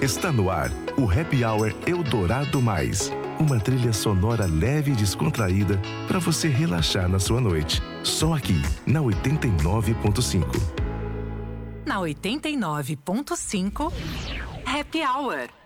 Está no ar o Happy Hour Eldorado Mais. Uma trilha sonora leve e descontraída para você relaxar na sua noite. Só aqui, na 89.5. Na 89.5, Happy Hour.